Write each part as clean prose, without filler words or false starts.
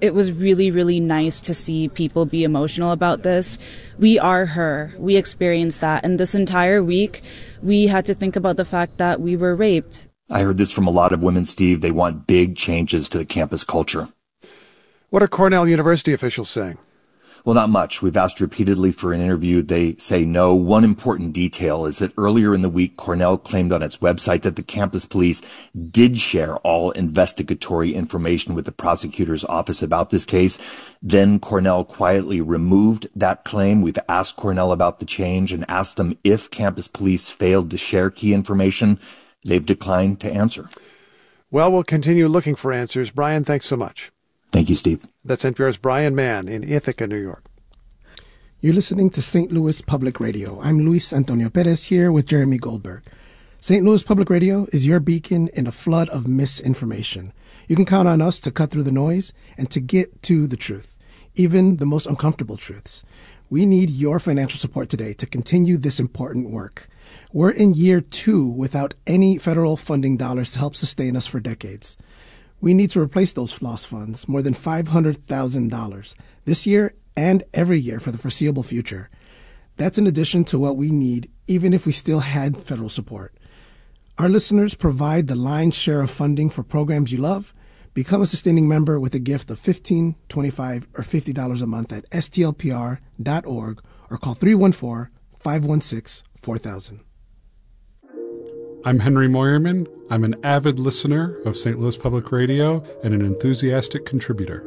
it was really, really nice to see people be emotional about this. We are her. We experienced that. And this entire week, we had to think about the fact that we were raped. I heard this from a lot of women, Steve. They want big changes to the campus culture. What are Cornell University officials saying? Well, not much. We've asked repeatedly for an interview. They say no. One important detail is that earlier in the week, Cornell claimed on its website that the campus police did share all investigatory information with the prosecutor's office about this case. Then Cornell quietly removed that claim. We've asked Cornell about the change and asked them if campus police failed to share key information. They've declined to answer. Well, we'll continue looking for answers. Brian, thanks so much. Thank you, Steve. That's NPR's Brian Mann in Ithaca, New York. You're listening to St. Louis Public Radio. I'm Luis Antonio Perez here with Jeremy Goldberg. St. Louis Public Radio is your beacon in a flood of misinformation. You can count on us to cut through the noise and to get to the truth, even the most uncomfortable truths. We need your financial support today to continue this important work. We're in year 2 without any federal funding dollars to help sustain us for decades. We need to replace those lost funds, more than $500,000, this year and every year for the foreseeable future. That's in addition to what we need, even if we still had federal support. Our listeners provide the lion's share of funding for programs you love. Become a sustaining member with a gift of $15, $25, or $50 a month at stlpr.org or call 314-516-4000. I'm Henry Moyerman. I'm an avid listener of St. Louis Public Radio and an enthusiastic contributor.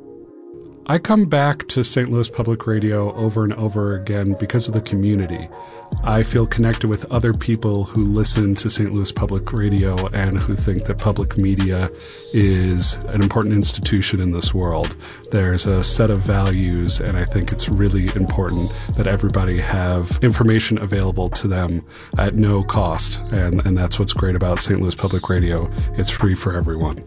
I come back to St. Louis Public Radio over and over again because of the community. I feel connected with other people who listen to St. Louis Public Radio and who think that public media is an important institution in this world. There's a set of values, and I think it's really important that everybody have information available to them at no cost, and that's what's great about St. Louis Public Radio. It's free for everyone.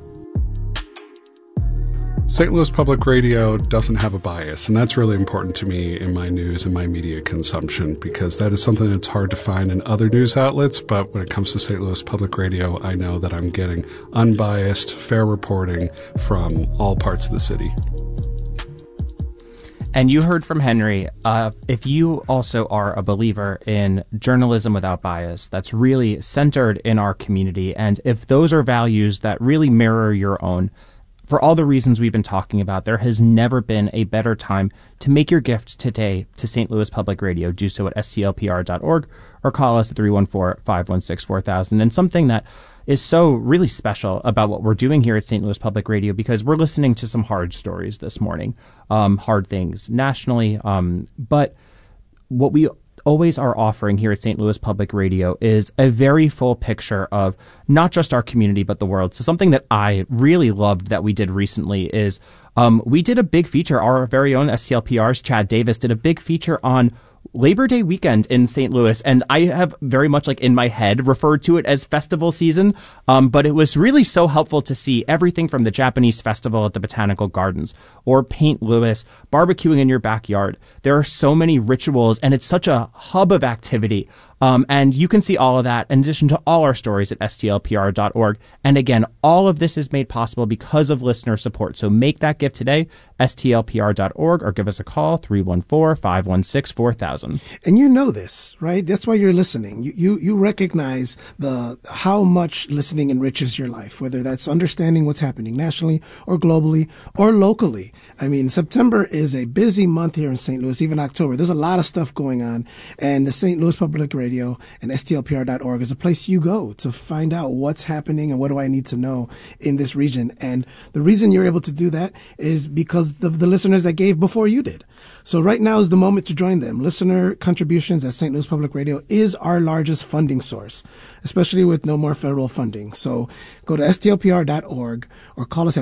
St. Louis Public Radio doesn't have a bias, and that's really important to me in my news and my media consumption, because that is something that's hard to find in other news outlets. But when it comes to St. Louis Public Radio, I know that I'm getting unbiased, fair reporting from all parts of the city. And you heard from Henry. If you also are a believer in journalism without bias, that's really centered in our community, and if those are values that really mirror your own, for all the reasons we've been talking about, there has never been a better time to make your gift today to St. Louis Public Radio. Do so at stlpr.org or call us at 314-516-4000. And something that is so really special about what we're doing here at St. Louis Public Radio, because we're listening to some hard stories this morning, hard things nationally. But what we always are offering here at St. Louis Public Radio is a very full picture of not just our community, but the world. So something that I really loved that we did recently is we did a big feature. Our very own STLPR's Chad Davis did a big feature on Labor Day weekend in St. Louis, and I have very much like in my head referred to it as festival season, but it was really so helpful to see everything from the Japanese festival at the Botanical Gardens or Paint Louis, barbecuing in your backyard. There are so many rituals, and it's such a hub of activity. And you can see all of that in addition to all our stories at stlpr.org. And again, all of this is made possible because of listener support. So make that gift today, stlpr.org, or give us a call, 314-516-4000. And you know this, right? That's why you're listening. You recognize how much listening enriches your life, whether that's understanding what's happening nationally or globally or locally. I mean, September is a busy month here in St. Louis, even October. There's a lot of stuff going on. And the St. Louis Public Radio and stlpr.org is a place you go to find out what's happening and what do I need to know in this region. And the reason you're able to do that is because of the listeners that gave before you did. So right now is the moment to join them. Listener contributions at St. Louis Public Radio is our largest funding source, especially with no more federal funding. So go to stlpr.org or call us at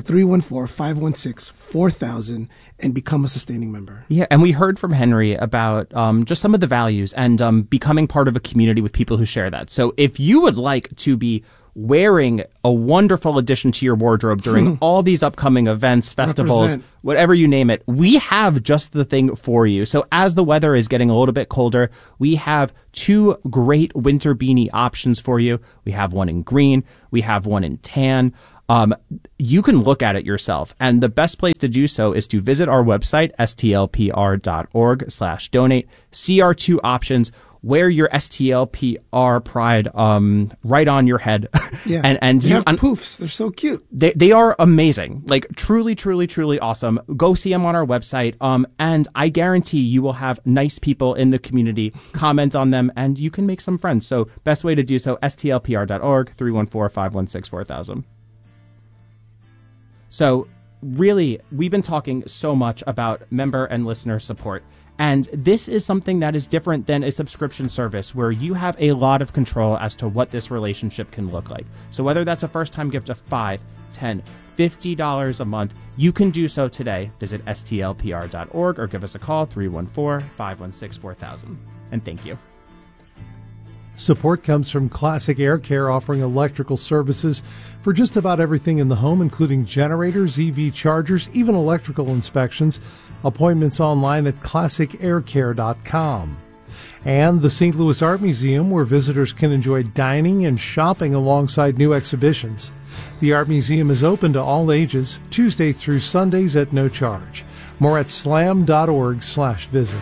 314-516-4000 and become a sustaining member. Yeah, and we heard from Henry about just some of the values and becoming part of a community with people who share that. So if you would like to be wearing a wonderful addition to your wardrobe during all these upcoming events, festivals, whatever you name it, we have just the thing for you. So as the weather is getting a little bit colder, we have 2 great winter beanie options for you. We have one in green. We have one in tan. you can look at it yourself. And the best place to do so is to visit our website, stlpr.org/donate, see our two options, wear your STLPR pride right on your head. Yeah. and they have poofs. They're so cute. They are amazing. Like truly, truly, truly awesome. Go see them on our website. And I guarantee you will have nice people in the community comment on them and you can make some friends. So best way to do so, stlpr.org, 314-516-4000. So really, we've been talking so much about member and listener support. And this is something that is different than a subscription service where you have a lot of control as to what this relationship can look like. So whether that's a first-time gift of $5, $10, $50 a month, you can do so today. Visit stlpr.org or give us a call, 314-516-4000. And thank you. Support comes from Classic Air Care, offering electrical services for just about everything in the home, including generators, EV chargers, even electrical inspections. Appointments online at classicaircare.com. And the St. Louis Art Museum, where visitors can enjoy dining and shopping alongside new exhibitions. The Art Museum is open to all ages, Tuesday through Sundays at no charge. More at slam.org/visit.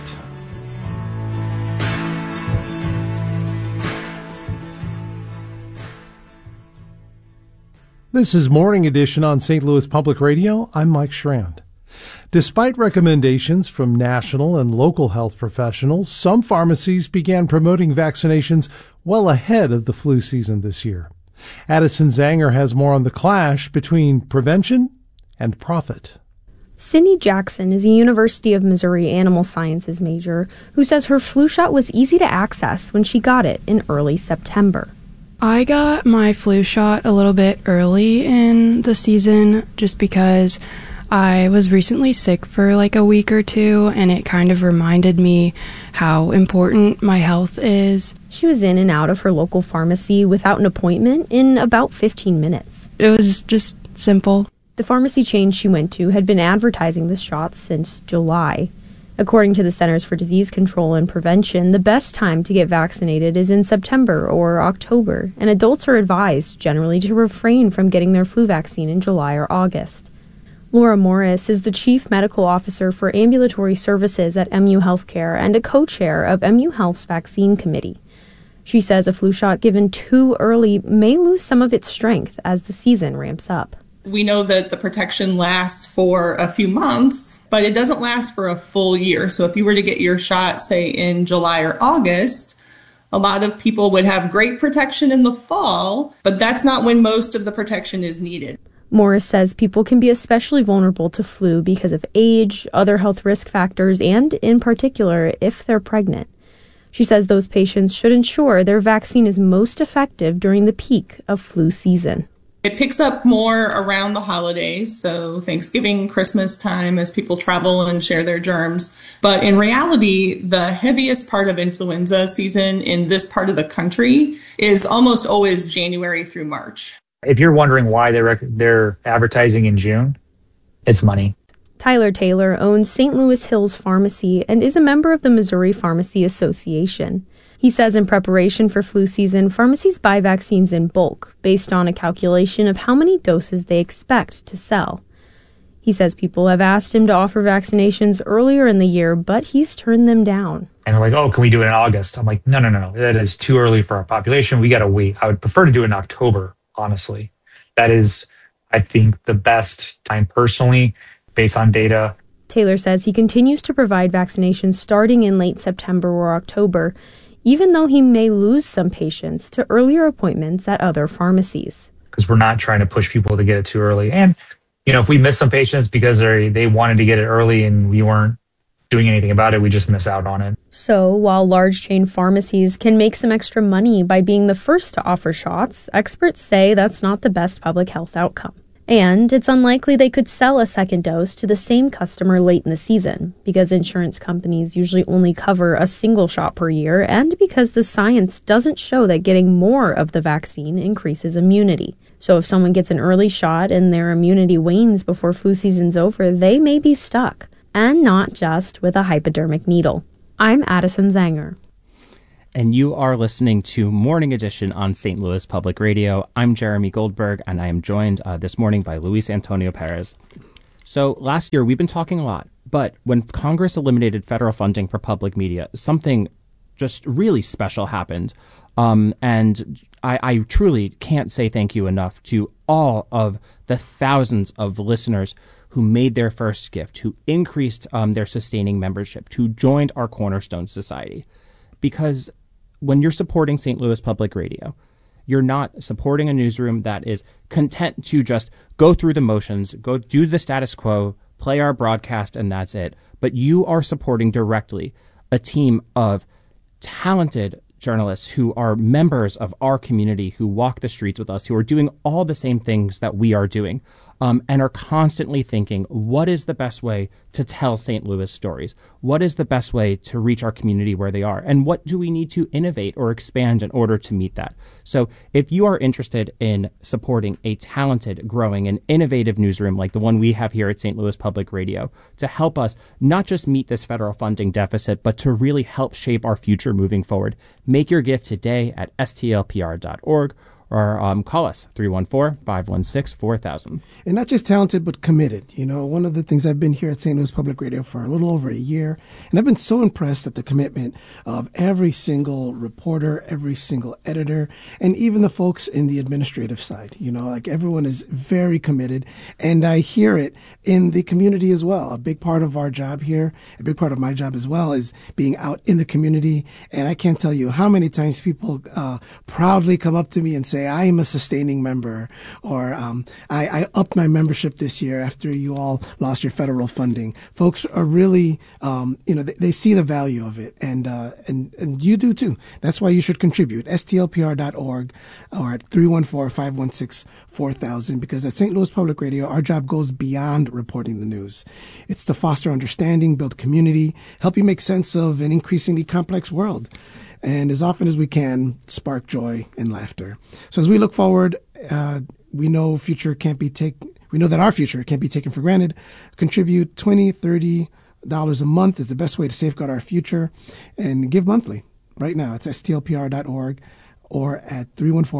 This is Morning Edition on St. Louis Public Radio. I'm Mike Schrand. Despite recommendations from national and local health professionals, some pharmacies began promoting vaccinations well ahead of the flu season this year. Addison Zanger has more on the clash between prevention and profit. Cindy Jackson is a University of Missouri animal sciences major who says her flu shot was easy to access when she got it in early September. I got my flu shot a little bit early in the season just because I was recently sick for like a week or two, and it kind of reminded me how important my health is. She was in and out of her local pharmacy without an appointment in about 15 minutes. It was just simple. The pharmacy chain she went to had been advertising the shots since July. According to the Centers for Disease Control and Prevention, the best time to get vaccinated is in September or October, and adults are advised generally to refrain from getting their flu vaccine in July or August. Laura Morris is the Chief Medical Officer for Ambulatory Services at MU Healthcare and a co-chair of MU Health's Vaccine Committee. She says a flu shot given too early may lose some of its strength as the season ramps up. We know that the protection lasts for a few months, but it doesn't last for a full year. So if you were to get your shot, say, in July or August, a lot of people would have great protection in the fall, but that's not when most of the protection is needed. Morris says people can be especially vulnerable to flu because of age, other health risk factors, and, in particular, if they're pregnant. She says those patients should ensure their vaccine is most effective during the peak of flu season. It picks up more around the holidays, so Thanksgiving, Christmas time, as people travel and share their germs. But in reality, the heaviest part of influenza season in this part of the country is almost always January through March. If you're wondering why they're advertising in June, it's money. Tyler Taylor owns St. Louis Hills Pharmacy and is a member of the Missouri Pharmacy Association. He says in preparation for flu season, pharmacies buy vaccines in bulk based on a calculation of how many doses they expect to sell. He says people have asked him to offer vaccinations earlier in the year, but he's turned them down. And they're like, oh, can we do it in August? I'm like, no. That is too early for our population. We got to wait. I would prefer to do it in October, honestly. That is, I think, the best time personally, based on data. Taylor says he continues to provide vaccinations starting in late September or October, even though he may lose some patients to earlier appointments at other pharmacies. Because we're not trying to push people to get it too early. And, if we miss some patients because they wanted to get it early and we weren't doing anything about it, we just miss out on it. So while large chain pharmacies can make some extra money by being the first to offer shots, experts say that's not the best public health outcome. And it's unlikely they could sell a second dose to the same customer late in the season, because insurance companies usually only cover a single shot per year, and because the science doesn't show that getting more of the vaccine increases immunity. So if someone gets an early shot and their immunity wanes before flu season's over, they may be stuck, and not just with a hypodermic needle. I'm Addison Zanger. And you are listening to Morning Edition on St. Louis Public Radio. I'm Jeremy Goldberg, and I am joined this morning by Luis Antonio Perez. So last year, we've been talking a lot, but when Congress eliminated federal funding for public media, something just really special happened. And I truly can't say thank you enough to all of the thousands of listeners who made their first gift, who increased their sustaining membership, who joined our Cornerstone Society. Because when you're supporting St. Louis Public Radio, you're not supporting a newsroom that is content to just go through the motions, go do the status quo, play our broadcast, and that's it. But you are supporting directly a team of talented journalists who are members of our community, who walk the streets with us, who are doing all the same things that we are doing, and are constantly thinking, what is the best way to tell St. Louis stories? What is the best way to reach our community where they are? And what do we need to innovate or expand in order to meet that? So if you are interested in supporting a talented, growing, and innovative newsroom like the one we have here at St. Louis Public Radio to help us not just meet this federal funding deficit, but to really help shape our future moving forward, make your gift today at stlpr.org. Or call us, 314-516-4000. And not just talented, but committed. You know, one of the things I've been here at St. Louis Public Radio for a little over a year, and I've been so impressed at the commitment of every single reporter, every single editor, and even the folks in the administrative side. You know, like everyone is very committed, and I hear it in the community as well. A big part of our job here, a big part of my job as well, is being out in the community. And I can't tell you how many times people proudly come up to me and say, I am a sustaining member, or I upped my membership this year after you all lost your federal funding. Folks are really, they see the value of it, and you do too. That's why you should contribute. STLPR.org or at 314-516-4000, because at St. Louis Public Radio, our job goes beyond reporting the news. It's to foster understanding, build community, help you make sense of an increasingly complex world, and as often as we can, spark joy and laughter. So as we look forward, we know our future can't be taken for granted. Contribute $20, $30 a month is the best way to safeguard our future, and give monthly. Right now, it's stlpr.org or at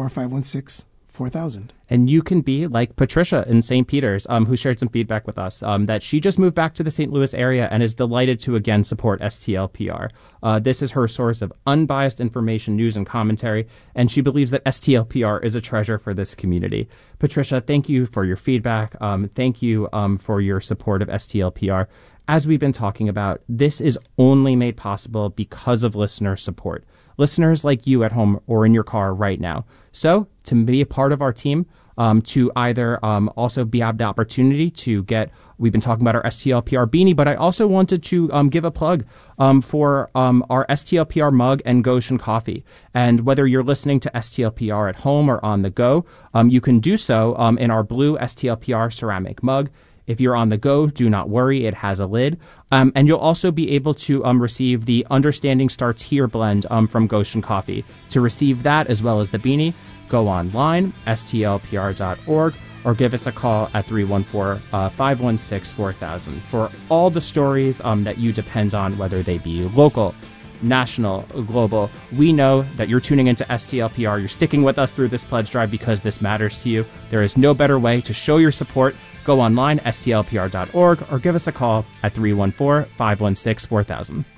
314-516-4000. And you can be like Patricia in St. Peter's, who shared some feedback with us, that she just moved back to the St. Louis area and is delighted to again support STLPR. This is her source of unbiased information, news, and commentary, and she believes that STLPR is a treasure for this community. Patricia, thank you for your feedback. Thank you for your support of STLPR. As we've been talking about, this is only made possible because of listener support. Listeners like you at home or in your car right now. So to be a part of our team, to either also have the opportunity to get, we've been talking about our STLPR beanie, but I also wanted to give a plug for our STLPR mug and Goshen coffee. And whether you're listening to STLPR at home or on the go, you can do so in our blue STLPR ceramic mug. If you're on the go, do not worry, it has a lid. And you'll also be able to receive the Understanding Starts Here blend from Goshen Coffee. To receive that as well as the beanie, go online, stlpr.org, or give us a call at 314-516-4000 for all the stories that you depend on, whether they be local, national, global. We know that you're tuning into STLPR. You're sticking with us through this pledge drive because this matters to you. There is no better way to show your support. Go online, stlpr.org, or give us a call at 314-516-4000.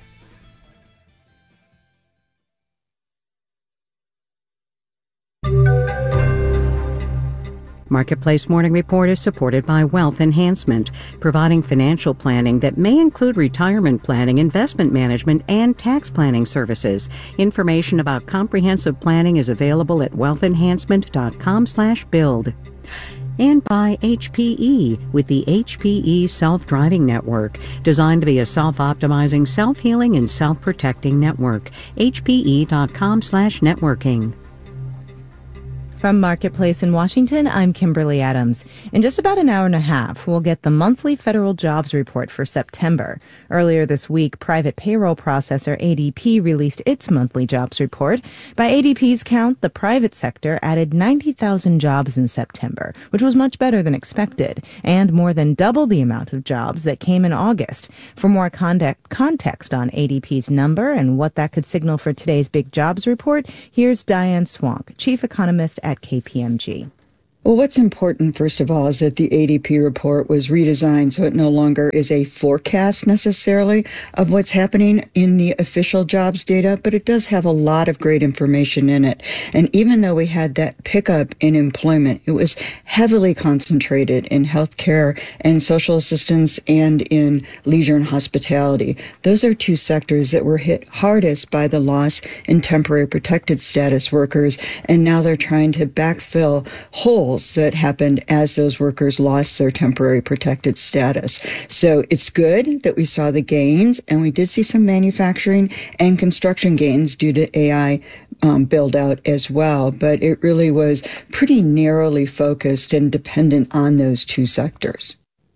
Marketplace Morning Report is supported by Wealth Enhancement, providing financial planning that may include retirement planning, investment management, and tax planning services. Information about comprehensive planning is available at wealthenhancement.com/build. And by HPE with the HPE Self-Driving Network, designed to be a self-optimizing, self-healing, and self-protecting network. HPE.com/networking. From Marketplace in Washington, I'm Kimberly Adams. In just about an hour and a half, we'll get the monthly federal jobs report for September. Earlier this week, private payroll processor ADP released its monthly jobs report. By ADP's count, the private sector added 90,000 jobs in September, which was much better than expected, and more than double the amount of jobs that came in August. For more context on ADP's number and what that could signal for today's big jobs report, here's Diane Swank, chief economist at KPMG. Well, what's important, first of all, is that the ADP report was redesigned so it no longer is a forecast necessarily of what's happening in the official jobs data, but it does have a lot of great information in it. And even though we had that pickup in employment, it was heavily concentrated in healthcare and social assistance and in leisure and hospitality. Those are two sectors that were hit hardest by the loss in temporary protected status workers, and now they're trying to backfill holes that happened as those workers lost their temporary protected status. So it's good that we saw the gains, and we did see some manufacturing and construction gains due to AI build out as well, but it really was pretty narrowly focused and dependent on those two sectors.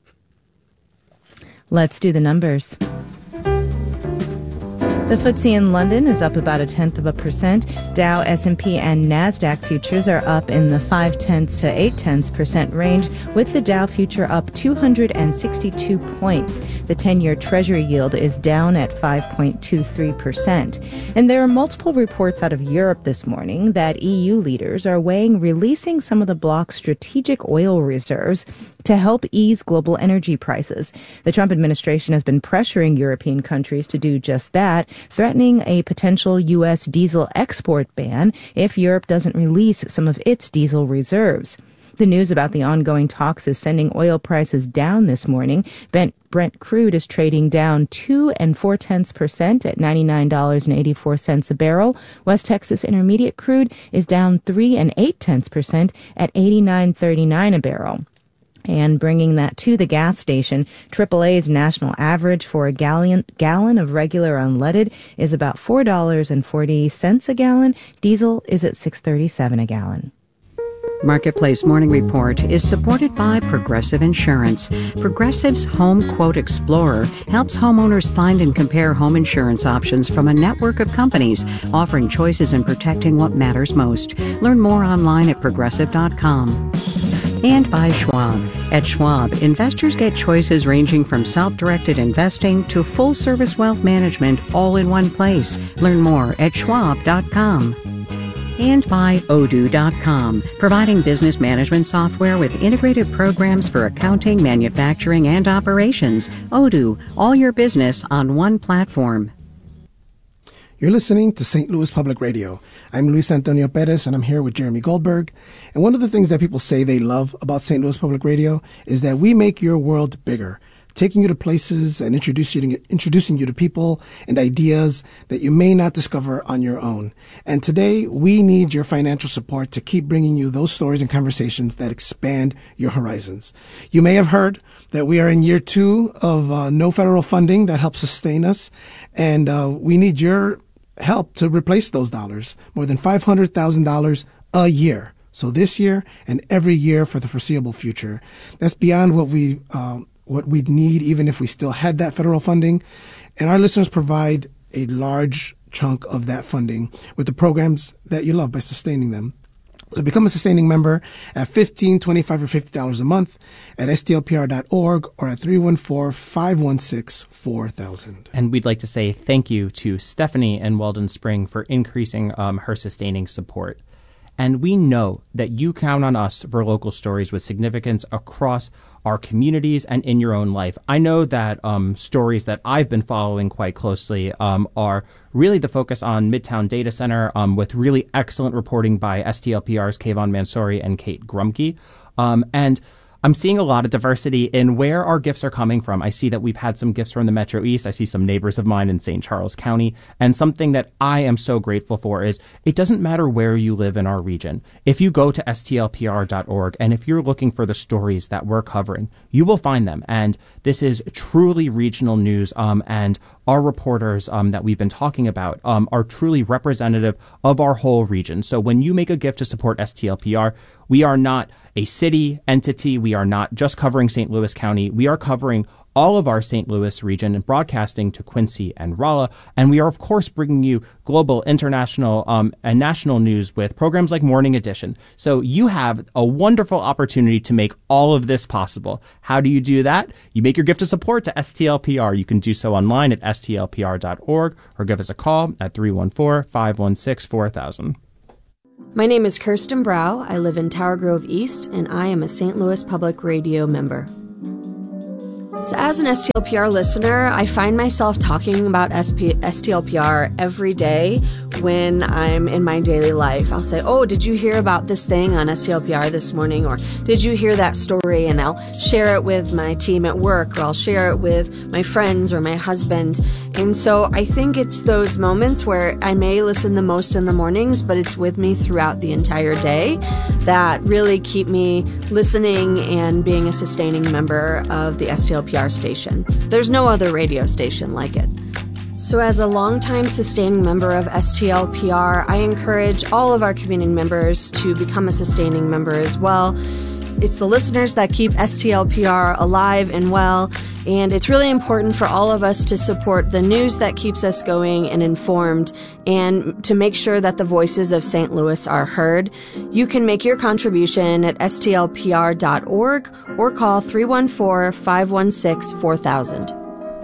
Let's do the numbers. The FTSE in London is up about 0.1%. Dow, S&P, and NASDAQ futures are up in the 0.5 to 0.8% range, with the Dow future up 262 points. The 10-year Treasury yield is down at 5.23%. And there are multiple reports out of Europe this morning that EU leaders are weighing releasing some of the bloc's strategic oil reserves to help ease global energy prices. The Trump administration has been pressuring European countries to do just that, threatening a potential U.S. diesel export ban if Europe doesn't release some of its diesel reserves. The news about the ongoing talks is sending oil prices down this morning. Brent crude is trading down 2.4% at $99.84 a barrel. West Texas Intermediate crude is down 3.8% at $89.39 a barrel. And bringing that to the gas station, AAA's national average for a gallon of regular unleaded is about $4.40 a gallon. Diesel is at $6.37 a gallon. Marketplace Morning Report is supported by Progressive Insurance. Progressive's Home Quote Explorer helps homeowners find and compare home insurance options from a network of companies, offering choices and protecting what matters most. Learn more online at progressive.com. And by Schwab. At Schwab, investors get choices ranging from self-directed investing to full-service wealth management all in one place. Learn more at schwab.com. And by Odoo.com, providing business management software with integrated programs for accounting, manufacturing, and operations. Odoo, all your business on one platform. You're listening to St. Louis Public Radio. I'm Luis Antonio Perez, and I'm here with Jeremy Goldberg. And one of the things that people say they love about St. Louis Public Radio is that we make your world bigger, taking you to places and introducing you to people and ideas that you may not discover on your own. And today, we need your financial support to keep bringing you those stories and conversations that expand your horizons. You may have heard that we are in year 2 of no federal funding that helps sustain us, and we need your help to replace those dollars, more than $500,000 a year. So this year and every year for the foreseeable future. That's beyond what we'd need even if we still had that federal funding. And our listeners provide a large chunk of that funding with the programs that you love by sustaining them. So become a sustaining member at $15, $25, or $50 a month at stlpr.org or at 314-516-4000. And we'd like to say thank you to Stephanie and Weldon Spring for increasing her sustaining support. And we know that you count on us for local stories with significance across our communities and in your own life. I know that stories that I've been following quite closely are really the focus on Midtown Data Center with really excellent reporting by STLPR's Kayvon Mansouri and Kate Grumke. And I'm seeing a lot of diversity in where our gifts are coming from. I see that we've had some gifts from the Metro East. I see some neighbors of mine in St. Charles County. And something that I am so grateful for is it doesn't matter where you live in our region. If you go to stlpr.org and if you're looking for the stories that we're covering, you will find them. And this is truly regional news. And our reporters that we've been talking about are truly representative of our whole region. So when you make a gift to support STLPR, we are not a city entity. We are not just covering St. Louis County. We are covering all of our St. Louis region and broadcasting to Quincy and Rolla. And we are, of course, bringing you global, international, and national news with programs like Morning Edition. So you have a wonderful opportunity to make all of this possible. How do you do that? You make your gift of support to STLPR. You can do so online at stlpr.org or give us a call at 314-516-4000. My name is Kirsten Brow. I live in Tower Grove East, and I am a St. Louis Public Radio member. So as an STLPR listener, I find myself talking about STLPR every day when I'm in my daily life. I'll say, oh, did you hear about this thing on STLPR this morning? Or did you hear that story? And I'll share it with my team at work, or I'll share it with my friends or my husband. And so I think it's those moments where I may listen the most in the mornings, but it's with me throughout the entire day that really keep me listening and being a sustaining member of the STLPR station. There's no other radio station like it. So as a longtime sustaining member of STLPR, I encourage all of our community members to become a sustaining member as well. It's the listeners that keep STLPR alive and well, and it's really important for all of us to support the news that keeps us going and informed, and to make sure that the voices of St. Louis are heard. You can make your contribution at stlpr.org or call 314-516-4000.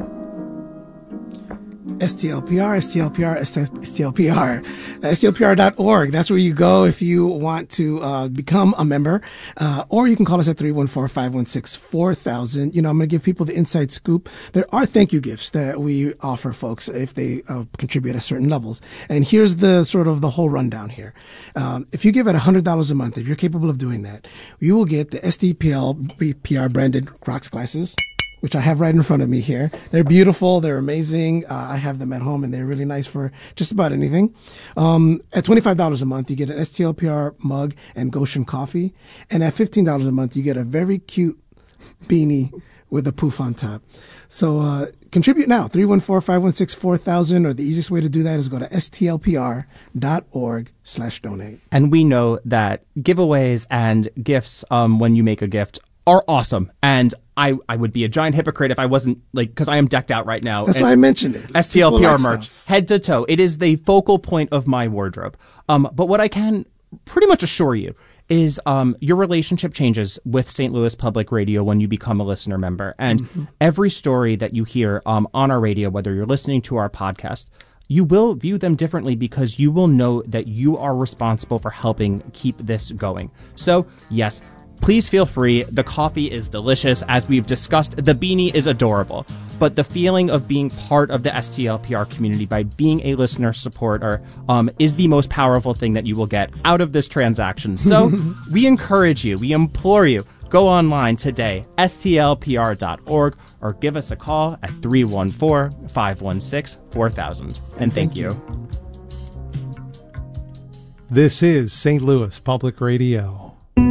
STLPR, STLPR.org. That's where you go if you want to become a member. Or you can call us at 314-516-4000. You know, I'm going to give people the inside scoop. There are thank you gifts that we offer folks if they contribute at certain levels. And here's the sort of the whole rundown here. If you give at $100 a month, if you're capable of doing that, you will get the STLPR branded Crocs glasses, which I have right in front of me here. They're beautiful. They're amazing. I have them at home, and they're really nice for just about anything. At $25 a month, you get an STLPR mug and Goshen coffee. And at $15 a month, you get a very cute beanie with a poof on top. So contribute now, 314-516-4000, or the easiest way to do that is go to stlpr.org/donate. And we know that giveaways and gifts, when you make a gift, are awesome. And I would be a giant hypocrite if I wasn't, because I am decked out right now. That's why I mentioned it. STLPR merch, stuff. Head to toe. It is the focal point of my wardrobe. But what I can pretty much assure you is your relationship changes with St. Louis Public Radio when you become a listener member. And every story that you hear on our radio, whether you're listening to our podcast, you will view them differently because you will know that you are responsible for helping keep this going. So, yes, please feel free. The coffee is delicious. As we've discussed, the beanie is adorable. But the feeling of being part of the STLPR community by being a listener supporter is the most powerful thing that you will get out of this transaction. So we encourage you, we implore you, go online today, stlpr.org, or give us a call at 314-516-4000. And thank you. This is St. Louis Public Radio.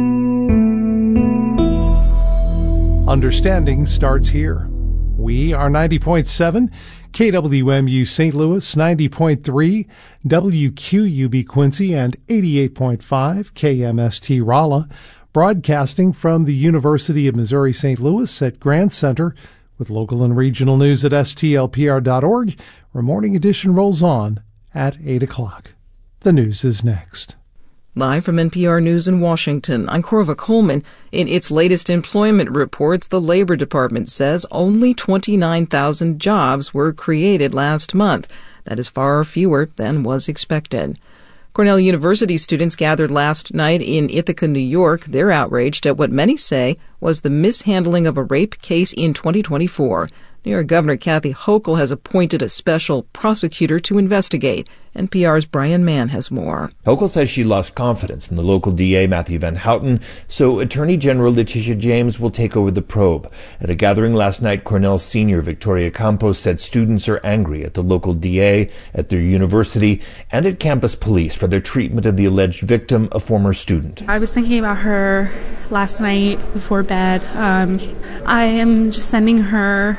Understanding starts here. We are 90.7 KWMU St. Louis, 90.3 WQUB Quincy, and 88.5 KMST Rolla, broadcasting from the University of Missouri St. Louis at Grand Center, with local and regional news at stlpr.org, where Morning Edition rolls on at 8 o'clock. The news is next. Live from NPR News in Washington, I'm Corva Coleman. In its latest employment reports, the Labor Department says only 29,000 jobs were created last month. That is far fewer than was expected. Cornell University students gathered last night in Ithaca, New York. They're outraged at what many say was the mishandling of a rape case in 2024. New York Governor Kathy Hochul has appointed a special prosecutor to investigate. NPR's Brian Mann has more. Hochul says she lost confidence in the local DA, Matthew Van Houten, so Attorney General Letitia James will take over the probe. At a gathering last night, Cornell's senior Victoria Campos said students are angry at the local DA, at their university, and at campus police for their treatment of the alleged victim, a former student. I was thinking about her last night before bed. I am just sending her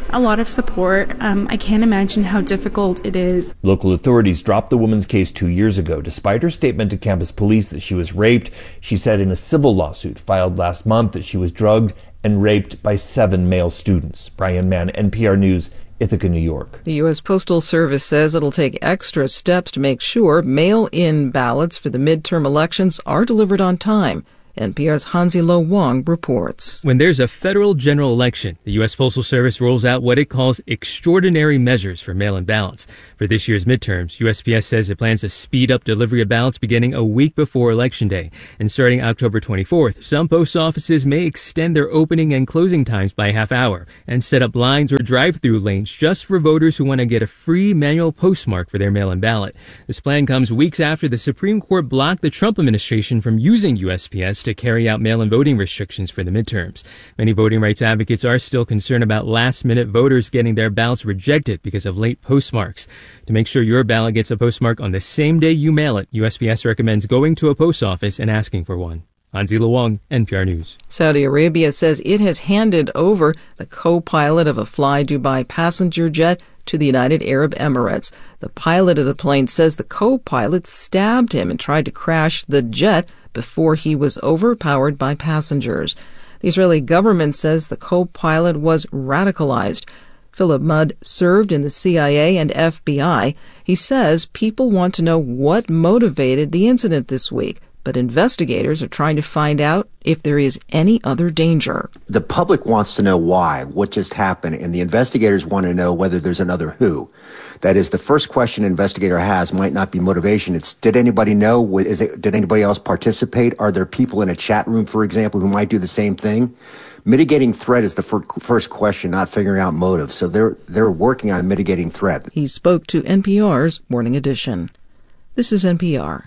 a lot of support. I can't imagine how difficult it is. Local authorities dropped the woman's case 2 years ago. Despite her statement to campus police that she was raped, she said in a civil lawsuit filed last month that she was drugged and raped by 7 male students. Brian Mann, NPR News, Ithaca, New York. The U.S. Postal Service says it'll take extra steps to make sure mail-in ballots for the midterm elections are delivered on time. NPR's Hansi Lo Wang reports. When there's a federal general election, the U.S. Postal Service rolls out what it calls extraordinary measures for mail-in ballots. For this year's midterms, USPS says it plans to speed up delivery of ballots beginning a week before Election Day. And starting October 24th, some post offices may extend their opening and closing times by a half hour and set up lines or drive-through lanes just for voters who want to get a free manual postmark for their mail-in ballot. This plan comes weeks after the Supreme Court blocked the Trump administration from using USPS to carry out mail-in voting restrictions for the midterms. Many voting rights advocates are still concerned about last-minute voters getting their ballots rejected because of late postmarks. To make sure your ballot gets a postmark on the same day you mail it, USPS recommends going to a post office and asking for one. Hansi Lo Wang, NPR News. Saudi Arabia says it has handed over the co-pilot of a Fly Dubai passenger jet to the United Arab Emirates. The pilot of the plane says the co-pilot stabbed him and tried to crash the jet before he was overpowered by passengers. The Israeli government says the co-pilot was radicalized. Philip Mudd served in the CIA and FBI. He says people want to know what motivated the incident this week, but investigators are trying to find out if there is any other danger. The public wants to know why, what just happened, and the investigators want to know whether there's another who. That is, the first question an investigator has might not be motivation. It's, did anybody know? Did anybody else participate? Are there people in a chat room, for example, who might do the same thing? Mitigating threat is the first question, not figuring out motive. So they're working on mitigating threat. He spoke to NPR's Morning Edition. This is NPR.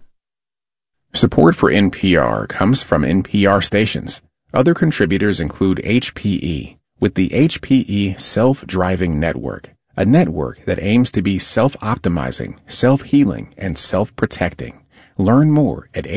Support for NPR comes from NPR stations. Other contributors include HPE, with the HPE Self-Driving Network, a network that aims to be self-optimizing, self-healing, and self-protecting. Learn more at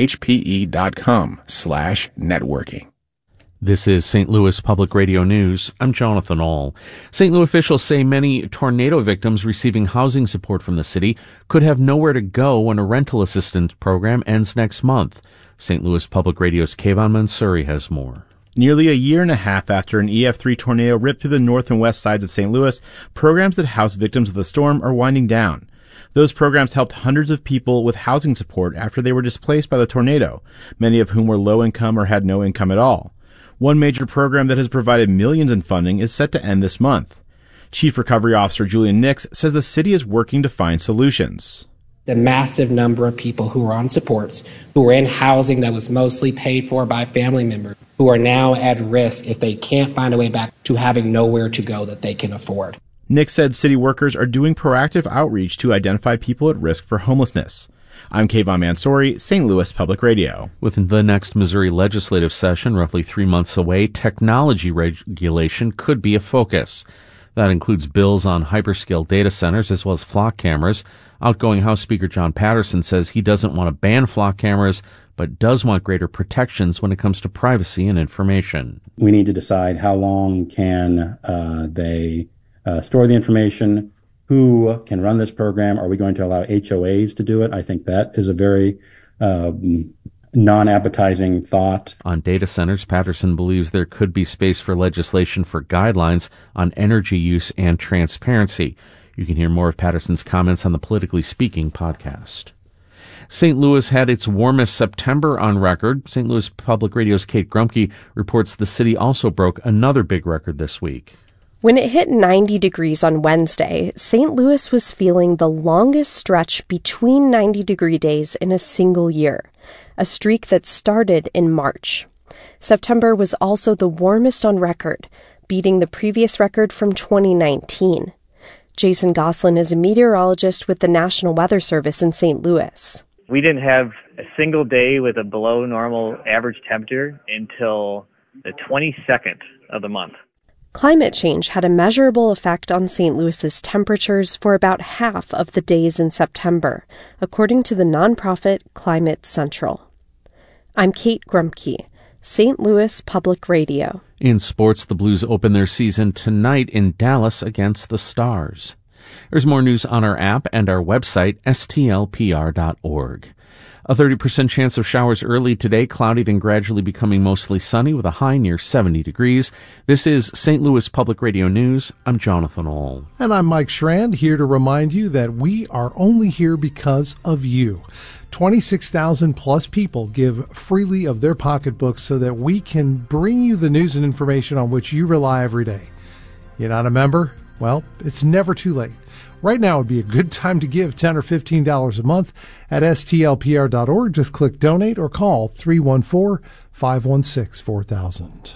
hpe.com/networking. This is St. Louis Public Radio News. I'm Jonathan Ahl. St. Louis officials say many tornado victims receiving housing support from the city could have nowhere to go when a rental assistance program ends next month. St. Louis Public Radio's Kayvon Mansouri has more. Nearly a year and a half after an EF3 tornado ripped through the north and west sides of St. Louis, programs that house victims of the storm are winding down. Those programs helped hundreds of people with housing support after they were displaced by the tornado, many of whom were low income or had no income at all. One major program that has provided millions in funding is set to end this month. Chief Recovery Officer Julian Nix says the city is working to find solutions. The massive number of people who are on supports, who are in housing that was mostly paid for by family members, who are now at risk if they can't find a way back to having nowhere to go that they can afford. Nix said city workers are doing proactive outreach to identify people at risk for homelessness. I'm Kayvon Mansouri, St. Louis Public Radio. Within the next Missouri legislative session, roughly 3 months away, technology regulation could be a focus. That includes bills on hyperscale data centers as well as flock cameras. Outgoing House Speaker John Patterson says he doesn't want to ban flock cameras, but does want greater protections when it comes to privacy and information. We need to decide how long can they store the information. Who can run this program? Are we going to allow HOAs to do it? I think that is a very non-appetizing thought. On data centers, Patterson believes there could be space for legislation for guidelines on energy use and transparency. You can hear more of Patterson's comments on the Politically Speaking podcast. St. Louis had its warmest September on record. St. Louis Public Radio's Kate Grumke reports the city also broke another big record this week. When it hit 90 degrees on Wednesday, St. Louis was feeling the longest stretch between 90-degree days in a single year, a streak that started in March. September was also the warmest on record, beating the previous record from 2019. Jason Goslin is a meteorologist with the National Weather Service in St. Louis. We didn't have a single day with a below normal average temperature until the 22nd of the month. Climate change had a measurable effect on St. Louis's temperatures for about half of the days in September, according to the nonprofit Climate Central. I'm Kate Grumke. St. Louis Public Radio. In sports, the Blues open their season tonight in Dallas against the Stars. There's more news on our app and our website, stlpr.org. A 30% chance of showers early today, cloudy then gradually becoming mostly sunny with a high near 70 degrees. This is St. Louis Public Radio News. I'm Jonathan Ahl. And I'm Mike Schrand, here to remind you that we are only here because of you. 26,000 plus people give freely of their pocketbooks so that we can bring you the news and information on which you rely every day. You're not a member? Well, it's never too late. Right now would be a good time to give $10 or $15 a month at stlpr.org. Just click donate or call 314-516-4000.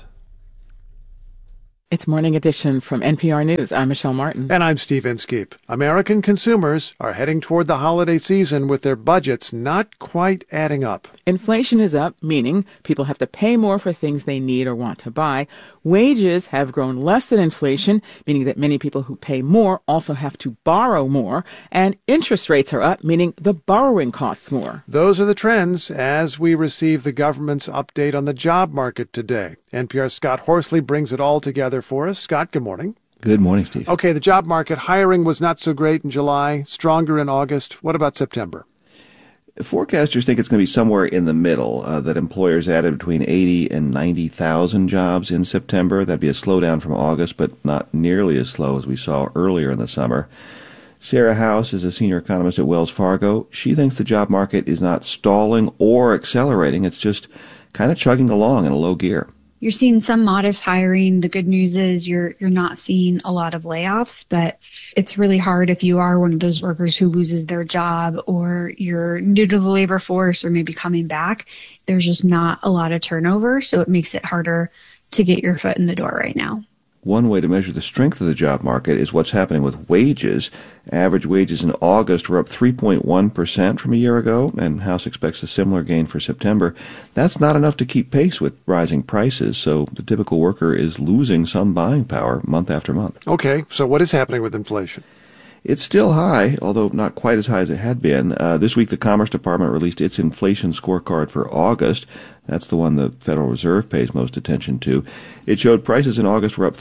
It's Morning Edition from NPR News. I'm Michelle Martin. And I'm Steve Inskeep. American consumers are heading toward the holiday season with their budgets not quite adding up. Inflation is up, meaning people have to pay more for things they need or want to buy. Wages have grown less than inflation, meaning that many people who pay more also have to borrow more. And interest rates are up, meaning the borrowing costs more. Those are the trends as we receive the government's update on the job market today. NPR's Scott Horsley brings it all together for us. Scott, good morning. Good morning, Steve. Okay, the job market hiring was not so great in July, stronger in August. What about September? Forecasters think it's going to be somewhere in the middle, that employers added between 80 and 90,000 jobs in September. That'd be a slowdown from August, but not nearly as slow as we saw earlier in the summer. Sarah House is a senior economist at Wells Fargo. She thinks the job market is not stalling or accelerating. It's just kind of chugging along in a low gear. You're seeing some modest hiring. The good news is you're not seeing a lot of layoffs, but it's really hard if you are one of those workers who loses their job or you're new to the labor force or maybe coming back. There's just not a lot of turnover, so it makes it harder to get your foot in the door right now. One way to measure the strength of the job market is what's happening with wages. Average wages in August were up 3.1% from a year ago, and House expects a similar gain for September. That's not enough to keep pace with rising prices, so the typical worker is losing some buying power month after month. Okay, so what is happening with inflation? It's still high, although not quite as high as it had been. This week, the Commerce Department released its inflation scorecard for August. That's the one the Federal Reserve pays most attention to. It showed prices in August were up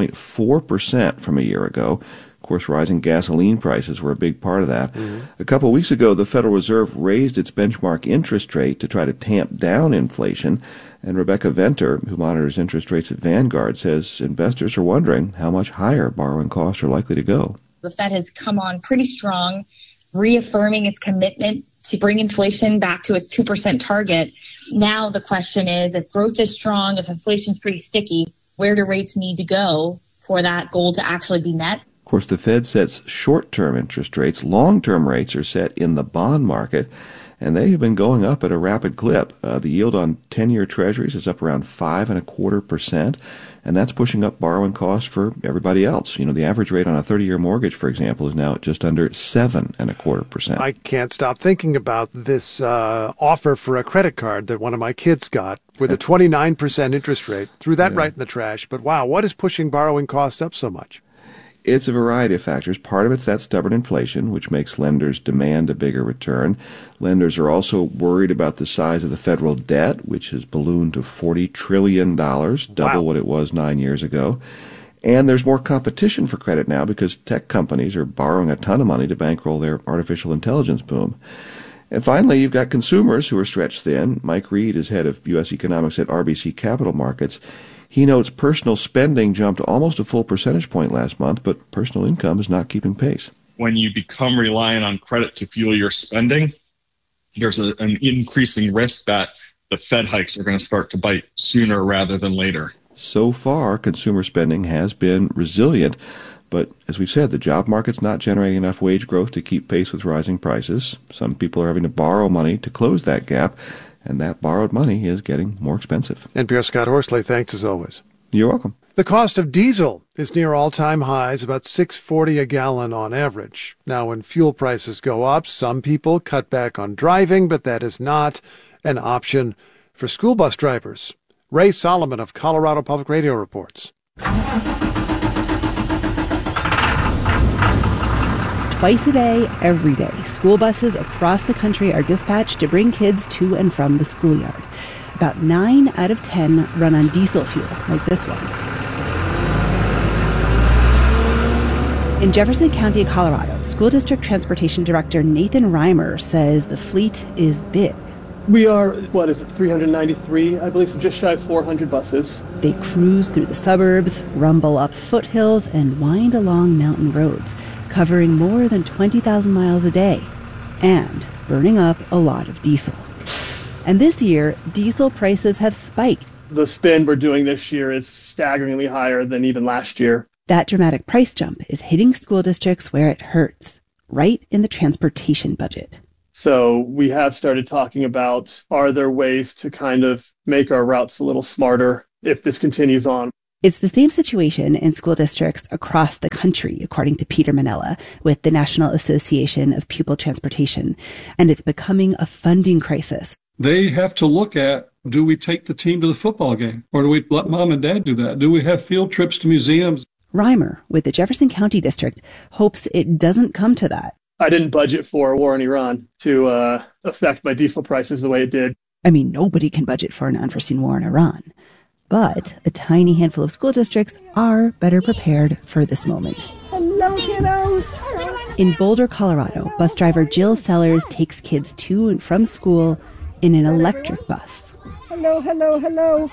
3.4% from a year ago. Of course, rising gasoline prices were a big part of that. A couple of weeks ago, the Federal Reserve raised its benchmark interest rate to try to tamp down inflation. And Rebecca Venter, who monitors interest rates at Vanguard, says investors are wondering how much higher borrowing costs are likely to go. The Fed has come on pretty strong, reaffirming its commitment to bring inflation back to its 2% target. Now the question is, if growth is strong, if inflation is pretty sticky, where do rates need to go for that goal to actually be met? Of course, the Fed sets short-term interest rates. Long-term rates are set in the bond market, and they have been going up at a rapid clip. The yield on 10-year treasuries is up around 5.25%, and that's pushing up borrowing costs for everybody else. You know, the average rate on a 30-year mortgage, for example, is now at just under 7.25%. I can't stop thinking about this offer for a credit card that one of my kids got with a 29% interest rate. Threw that right in the trash. But wow, what is pushing borrowing costs up so much? It's a variety of factors. Part of it's that stubborn inflation, which makes lenders demand a bigger return. Lenders are also worried about the size of the federal debt, which has ballooned to $40 trillion, double what it was 9 years ago. And there's more competition for credit now because tech companies are borrowing a ton of money to bankroll their artificial intelligence boom. And finally, you've got consumers who are stretched thin. Mike Reed is head of U.S. economics at RBC Capital Markets. He notes personal spending jumped almost a full percentage point last month, but personal income is not keeping pace. When you become reliant on credit to fuel your spending, there's an increasing risk that the Fed hikes are going to start to bite sooner rather than later. So far, consumer spending has been resilient, but as we've said, the job market's not generating enough wage growth to keep pace with rising prices. Some people are having to borrow money to close that gap, and that borrowed money is getting more expensive. NPR Scott Horsley, thanks as always. You're welcome. The cost of diesel is near all-time highs, about $6.40 a gallon on average. Now, when fuel prices go up, some people cut back on driving, but that is not an option for school bus drivers. Ray Solomon of Colorado Public Radio reports. Twice a day, every day, school buses across the country are dispatched to bring kids to and from the schoolyard. About 9 out of 10 run on diesel fuel, like this one. In Jefferson County, Colorado, School District Transportation Director Nathan Reimer says the fleet is big. We are, 393, I believe, so just shy of 400 buses. They cruise through the suburbs, rumble up foothills, and wind along mountain roads, covering more than 20,000 miles a day, and burning up a lot of diesel. And this year, diesel prices have spiked. The spend we're doing this year is staggeringly higher than even last year. That dramatic price jump is hitting school districts where it hurts, right in the transportation budget. So we have started talking about, are there ways to kind of make our routes a little smarter if this continues on? It's the same situation in school districts across the country, according to Peter Manella with the National Association of Pupil Transportation. And it's becoming a funding crisis. They have to look at, do we take the team to the football game? Or do we let mom and dad do that? Do we have field trips to museums? Reimer, with the Jefferson County District, hopes it doesn't come to that. I didn't budget for a war in Iran to affect my diesel prices the way it did. I mean, nobody can budget for an unforeseen war in Iran. But a tiny handful of school districts are better prepared for this moment. Hello, kiddos. In Boulder, Colorado, bus driver Jill Sellers takes kids to and from school in an electric bus. Hello, hello, hello.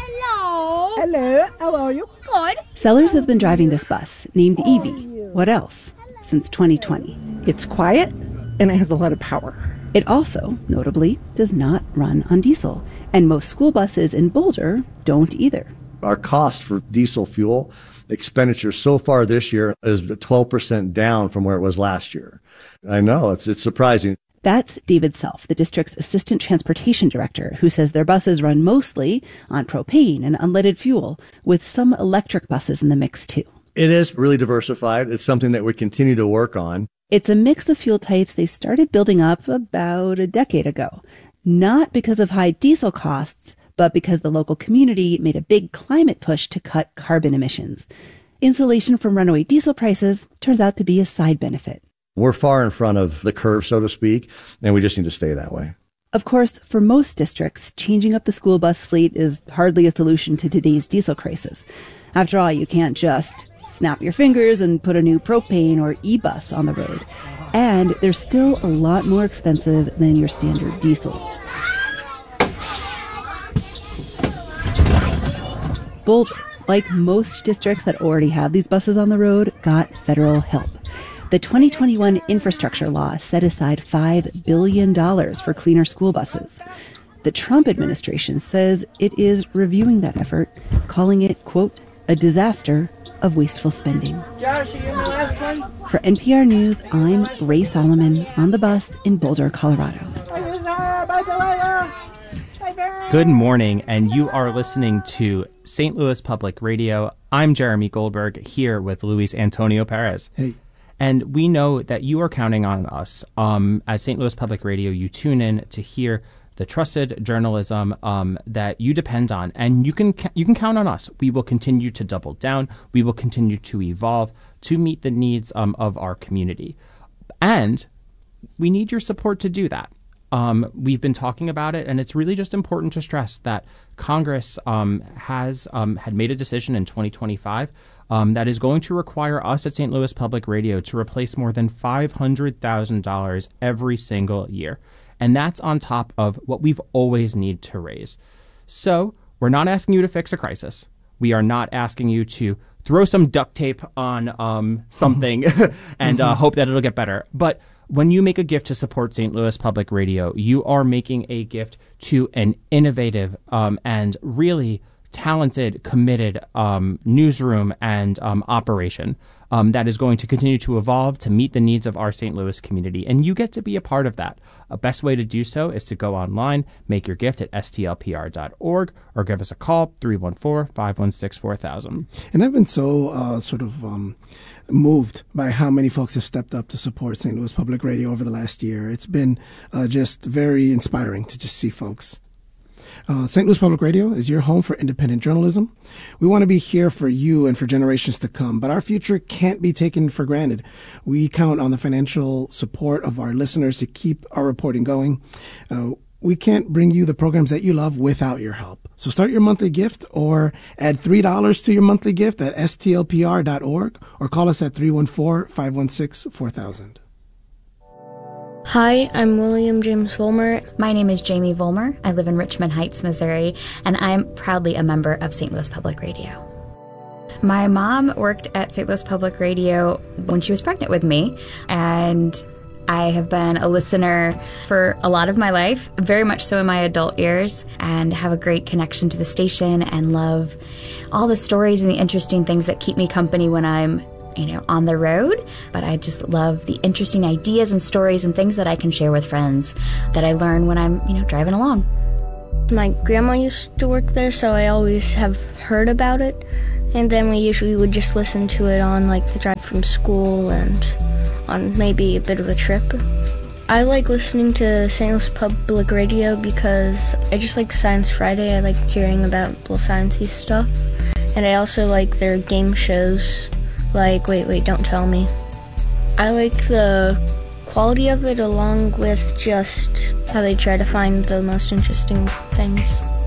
Hello. Hello, how are you? Good. Sellers has been driving this bus, named Evie. What else? Since 2020. It's quiet and it has a lot of power. It also, notably, does not run on diesel. And most school buses in Boulder don't either. Our cost for diesel fuel expenditure so far this year is 12% down from where it was last year. I know, it's surprising. That's David Self, the district's assistant transportation director, who says their buses run mostly on propane and unleaded fuel, with some electric buses in the mix too. It is really diversified. It's something that we continue to work on. It's a mix of fuel types they started building up about a decade ago, not because of high diesel costs, but because the local community made a big climate push to cut carbon emissions. Insulation from runaway diesel prices turns out to be a side benefit. We're far in front of the curve, so to speak, and we just need to stay that way. Of course, for most districts, changing up the school bus fleet is hardly a solution to today's diesel crisis. After all, you can't just snap your fingers and put a new propane or e-bus on the road. And they're still a lot more expensive than your standard diesel. Boulder, like most districts that already have these buses on the road, got federal help. The 2021 infrastructure law set aside $5 billion for cleaner school buses. The Trump administration says it is reviewing that effort, calling it, quote, a disaster of wasteful spending. Josh, are you in the last one? For NPR News, I'm Ray Solomon on the bus in Boulder, Colorado. Good morning, and you are listening to St. Louis Public Radio. I'm Jeremy Goldberg, here with Luis Antonio Perez. Hey. And we know that you are counting on us. As St. Louis Public Radio, you tune in to hear the trusted journalism that you depend on, and you can count on us. We will continue to double down. We will continue to evolve to meet the needs of our community, and we need your support to do that. We've been talking about it, and it's really just important to stress that Congress had made a decision in 2025 that is going to require us at St. Louis Public Radio to replace more than $500,000 every single year. And that's on top of what we've always needed to raise. So we're not asking you to fix a crisis. We are not asking you to throw some duct tape on something and hope that it'll get better. But when you make a gift to support St. Louis Public Radio, you are making a gift to an innovative and really talented, committed newsroom and operation that is going to continue to evolve to meet the needs of our St. Louis community. And you get to be a part of that. A best way to do so is to go online, make your gift at stlpr.org, or give us a call, 314-516-4000. And I've been so moved by how many folks have stepped up to support St. Louis Public Radio over the last year. It's been just very inspiring to just see folks. St. Louis Public Radio is your home for independent journalism. We want to be here for you and for generations to come, but our future can't be taken for granted. We count on the financial support of our listeners to keep our reporting going. We can't bring you the programs that you love without your help. So start your monthly gift or add $3 to your monthly gift at stlpr.org or call us at 314-516-4000. Hi, I'm William James Vollmer. My name is Jamie Vollmer. I live in Richmond Heights, Missouri, and I'm proudly a member of St. Louis Public Radio. My mom worked at St. Louis Public Radio when she was pregnant with me, and I have been a listener for a lot of my life, very much so in my adult years, and have a great connection to the station and love all the stories and the interesting things that keep me company when I'm, on the road. But I just love the interesting ideas and stories and things that I can share with friends that I learn when I'm, driving along. My grandma used to work there, so I always have heard about it. And then we usually would just listen to it on, the drive from school and on maybe a bit of a trip. I like listening to St. Louis Public Radio because I just like Science Friday. I like hearing about little sciencey stuff. And I also like their game shows, like Wait, Don't Tell Me. I like the quality of it along with just how they try to find the most interesting things.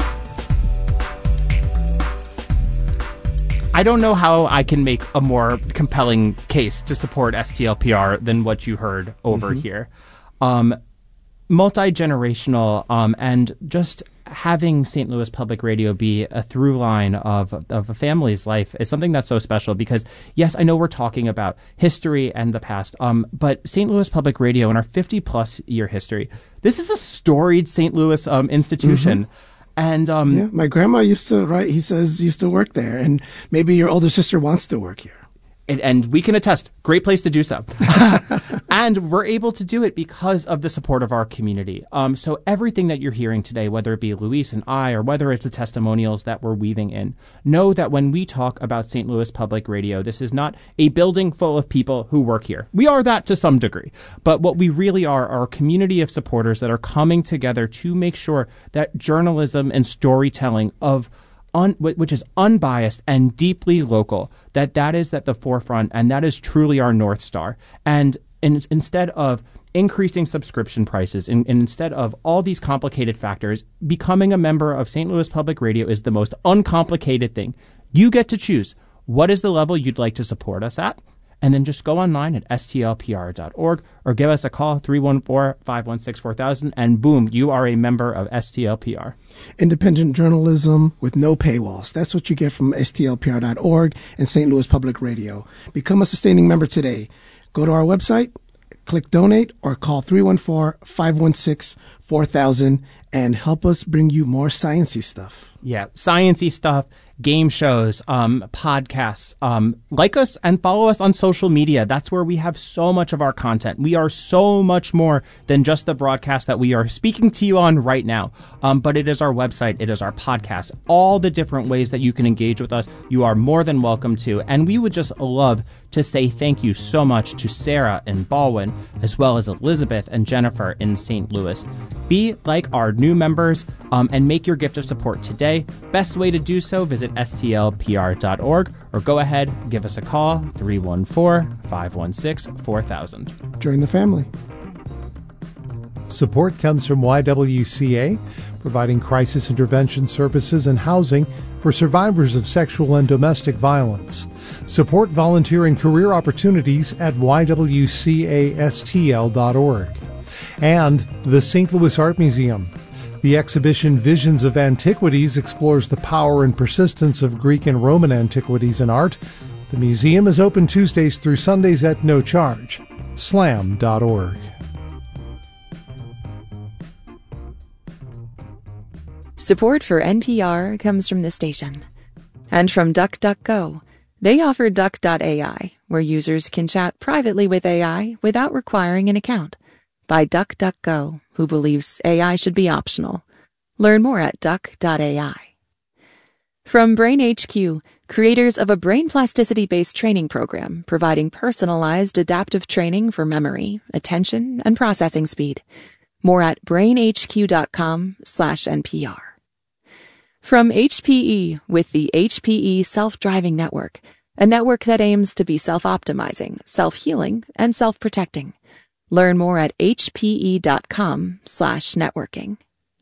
I don't know how I can make a more compelling case to support STLPR than what you heard over here. Multi-generational and just having St. Louis Public Radio be a through line of a family's life is something that's so special because, yes, I know we're talking about history and the past, but St. Louis Public Radio in our 50-plus year history, this is a storied St. Louis institution. And my grandma used to used to work there, and maybe your older sister wants to work here. And we can attest, great place to do so. And we're able to do it because of the support of our community. So everything that you're hearing today, whether it be Luis and I, or whether it's the testimonials that we're weaving in, know that when we talk about St. Louis Public Radio, this is not a building full of people who work here. We are that to some degree. But what we really are a community of supporters that are coming together to make sure that journalism and storytelling which is unbiased and deeply local, that is at the forefront, and that is truly our North Star. And instead of increasing subscription prices, and instead of all these complicated factors, becoming a member of St. Louis Public Radio is the most uncomplicated thing. You get to choose what is the level you'd like to support us at, and then just go online at stlpr.org or give us a call, 314-516-4000, and boom, you are a member of STLPR. Independent journalism with no paywalls. That's what you get from stlpr.org and St. Louis Public Radio. Become a sustaining member today. Go to our website, click donate, or call 314-516-4000 and help us bring you more sciencey stuff. Yeah, sciencey stuff, game shows, podcasts. Like us and follow us on social media. That's where we have so much of our content. We are so much more than just the broadcast that we are speaking to you on right now. But it is our website. It is our podcast. All the different ways that you can engage with us, you are more than welcome to. And we would just love to say thank you so much to Sarah in Baldwin, as well as Elizabeth and Jennifer in St. Louis. Be like our new members and make your gift of support today. Best way to do so, visit stlpr.org or go ahead, give us a call, 314-516-4000. Join the family. Support comes from YWCA, providing crisis intervention services and housing for survivors of sexual and domestic violence. Support volunteer and career opportunities at ywcastl.org. And the St. Louis Art Museum. The exhibition Visions of Antiquities explores the power and persistence of Greek and Roman antiquities in art. The museum is open Tuesdays through Sundays at no charge. slam.org. Support for NPR comes from the station. And from DuckDuckGo. They offer Duck.ai, where users can chat privately with AI without requiring an account. By DuckDuckGo, who believes AI should be optional. Learn more at Duck.ai. From BrainHQ, creators of a brain plasticity-based training program providing personalized adaptive training for memory, attention, and processing speed. More at brainhq.com/NPR. From HPE with the HPE Self-Driving Network, a network that aims to be self-optimizing, self-healing, and self-protecting. Learn more at hpe.com/networking.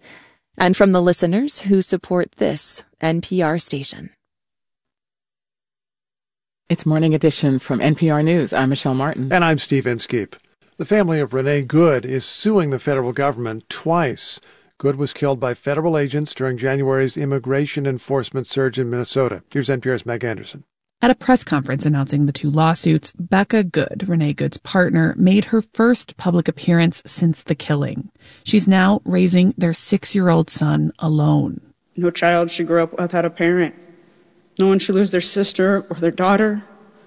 And from the listeners who support this NPR station. It's Morning Edition from NPR News. I'm Michelle Martin. And I'm Steve Inskeep. The family of Renee Good is suing the federal government twice. Good was killed by federal agents during January's immigration enforcement surge in Minnesota. Here's NPR's Meg Anderson. At a press conference announcing the two lawsuits, Becca Good, Renee Good's partner, made her first public appearance since the killing. She's now raising their 6-year-old son alone. No child should grow up without a parent. No one should lose their sister or their daughter.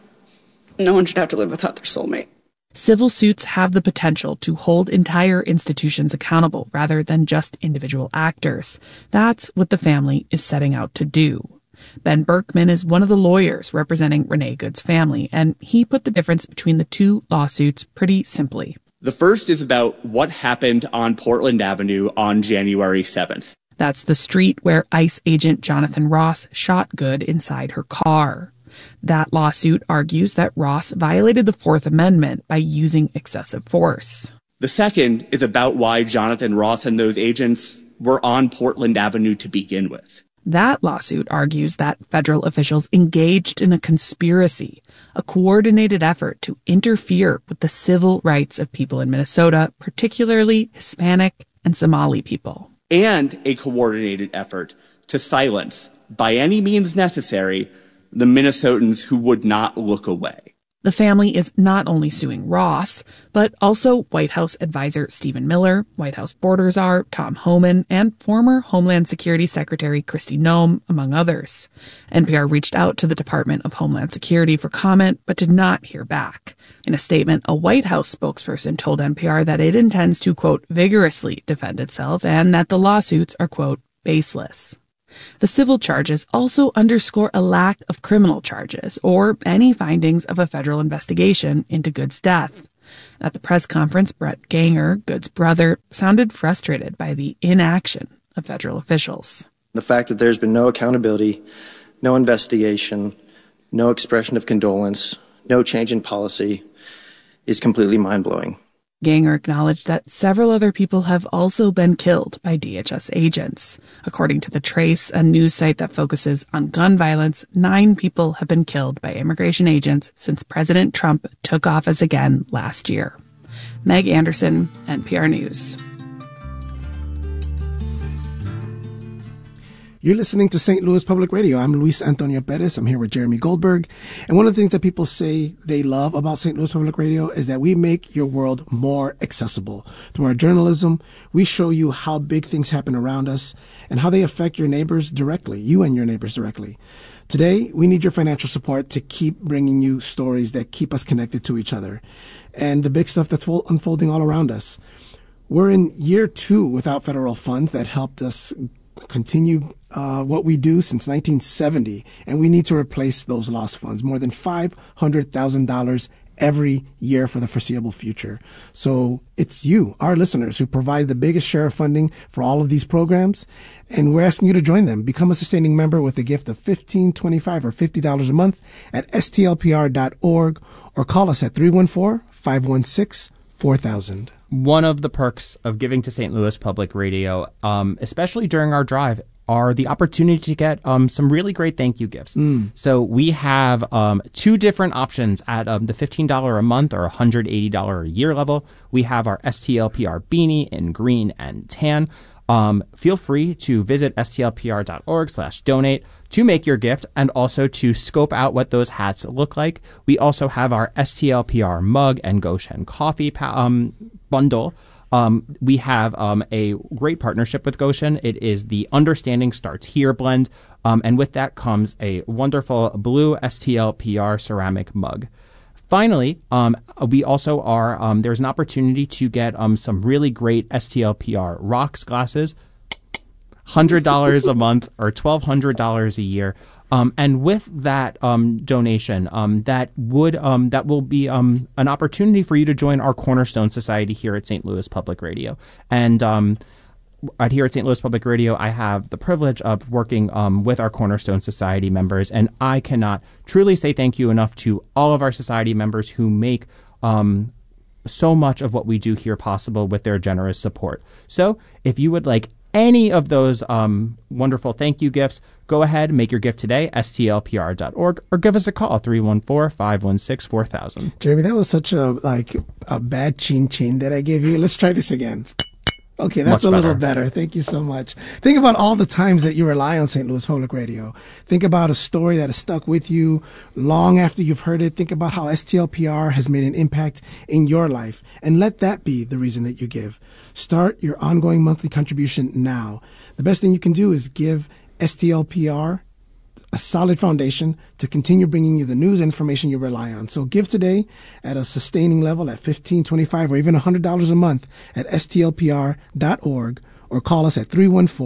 No one should have to live without their soulmate. Civil suits have the potential to hold entire institutions accountable rather than just individual actors. That's what the family is setting out to do. Ben Berkman is one of the lawyers representing Renee Good's family, and he put the difference between the two lawsuits pretty simply. The first is about what happened on Portland Avenue on January 7th. That's the street where ICE agent Jonathan Ross shot Good inside her car. That lawsuit argues that Ross violated the Fourth Amendment by using excessive force. The second is about why Jonathan Ross and those agents were on Portland Avenue to begin with. That lawsuit argues that federal officials engaged in a conspiracy, a coordinated effort to interfere with the civil rights of people in Minnesota, particularly Hispanic and Somali people. And a coordinated effort to silence, by any means necessary, the Minnesotans who would not look away. The family is not only suing Ross, but also White House advisor Stephen Miller, White House border czar Tom Homan, and former Homeland Security Secretary Kristi Noem, among others. NPR reached out to the Department of Homeland Security for comment, but did not hear back. In a statement, a White House spokesperson told NPR that it intends to, quote, vigorously defend itself and that the lawsuits are, quote, baseless. The civil charges also underscore a lack of criminal charges or any findings of a federal investigation into Good's death. At the press conference, Brett Ganger, Good's brother, sounded frustrated by the inaction of federal officials. The fact that there's been no accountability, no investigation, no expression of condolence, no change in policy is completely mind-blowing. Ganger acknowledged that several other people have also been killed by DHS agents. According to The Trace, a news site that focuses on gun violence, 9 people have been killed by immigration agents since President Trump took office again last year. Meg Anderson, NPR News. You're listening to St. Louis Public Radio. I'm Luis Antonio Perez. I'm here with Jeremy Goldberg. And one of the things that people say they love about St. Louis Public Radio is that we make your world more accessible. Through our journalism, we show you how big things happen around us and how they affect your neighbors directly, you and your neighbors directly. Today, we need your financial support to keep bringing you stories that keep us connected to each other and the big stuff that's unfolding all around us. We're in year 2 without federal funds that helped us continue what we do since 1970, and we need to replace those lost funds, more than $500,000 every year for the foreseeable future. So it's you, our listeners, who provide the biggest share of funding for all of these programs, and we're asking you to join them. Become a sustaining member with a gift of $15, $25, or $50 a month at stlpr.org or call us at 314-516-4000. One of the perks of giving to St. Louis Public Radio, especially during our drive, are the opportunity to get some really great thank you gifts. So we have 2 different options at the $15 a month or $180 a year level. We have our STLPR beanie in green and tan. Feel free to visit stlpr.org/donate to make your gift and also to scope out what those hats look like. We also have our STLPR mug and Goshen coffee bundle. We have a great partnership with Goshen. It is the Understanding Starts Here blend. And with that comes a wonderful blue STLPR ceramic mug. Finally, we also are, there's an opportunity to get some really great STLPR rocks glasses, $100 a month or $1,200 a year. And with that donation, that will be an opportunity for you to join our Cornerstone Society here at St. Louis Public Radio. And here at St. Louis Public Radio, I have the privilege of working with our Cornerstone Society members, and I cannot truly say thank you enough to all of our society members who make so much of what we do here possible with their generous support. So if you would like any of those wonderful thank you gifts, go ahead, make your gift today, stlpr.org, or give us a call, 314-516-4000. Jeremy, that was such a bad chin that I gave you. Let's try this again. Okay, that's a little better. Thank you so much. Think about all the times that you rely on St. Louis Public Radio. Think about a story that has stuck with you long after you've heard it. Think about how STLPR has made an impact in your life, and let that be the reason that you give. Start your ongoing monthly contribution now. The best thing you can do is give STLPR a solid foundation to continue bringing you the news and information you rely on. So give today at a sustaining level at $15, $25, or even $100 a month at stlpr.org, or call us at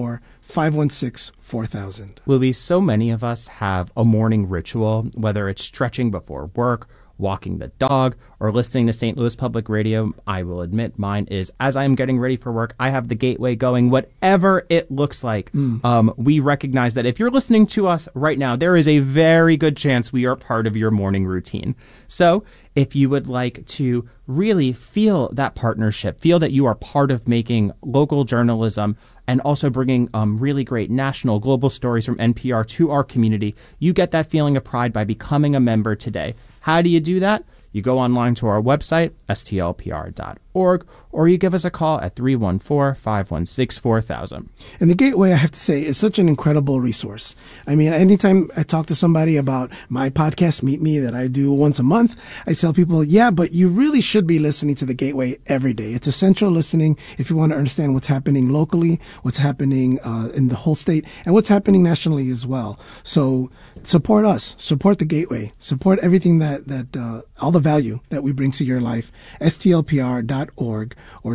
314-516-4000. Louis, so many of us have a morning ritual, whether it's stretching before work, walking the dog, or listening to St. Louis Public Radio. I will admit mine is as I'm getting ready for work, I have the gateway going, whatever it looks like. We recognize that if you're listening to us right now, there is a very good chance we are part of your morning routine. So if you would like to really feel that partnership, feel that you are part of making local journalism and also bringing really great national, global stories from NPR to our community, you get that feeling of pride by becoming a member today. How do you do that? You go online to our website, stlpr.org, or you give us a call at 314-516-4000. And the Gateway, I have to say, is such an incredible resource. I mean, anytime I talk to somebody about my podcast, Meet Me, that I do once a month, I tell people, yeah, but you really should be listening to the Gateway every day. It's essential listening if you want to understand what's happening locally, what's happening in the whole state, and what's happening nationally as well. So support us, support the Gateway, support everything that all the value that we bring to your life. STLPR.org or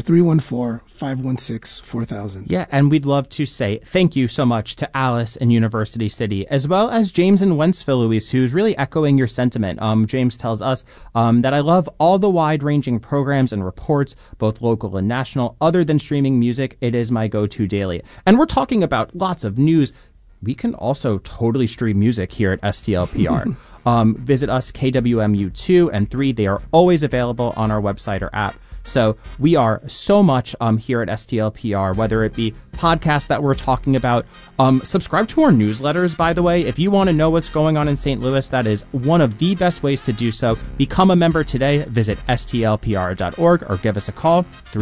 314-516-4000. Yeah, and we'd love to say thank you so much to Alice in University City, as well as James in Wentzville, Louise, who's really echoing your sentiment. James tells us that I love all the wide-ranging programs and reports, both local and national. Other than streaming music, it is my go-to daily. And we're talking about lots of news. We can also totally stream music here at STLPR. Visit us, KWMU 2 and 3. They are always available on our website or app. So we are so much here at STLPR, whether it be podcasts that we're talking about. Subscribe to our newsletters, by the way. If you want to know what's going on in St. Louis, that is one of the best ways to do so. Become a member today. Visit STLPR.org or give us a call,